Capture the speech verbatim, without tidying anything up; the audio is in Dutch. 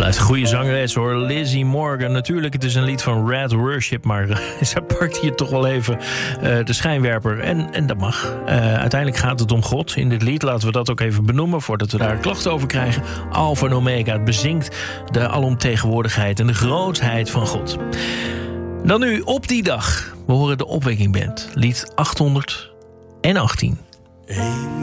Het goede zangeres hoor, Lizzie Morgan. Natuurlijk, het is een lied van Red Worship, maar uh, zij pakt hier toch wel even uh, de schijnwerper. En, en dat mag. Uh, uiteindelijk gaat het om God in dit lied. Laten we dat ook even benoemen voordat we daar klachten over krijgen. Alpha en Omega, het bezingt de alomtegenwoordigheid en de grootheid van God. Dan nu, op die dag, we horen de Opwekking Band. Lied achthonderdachttien.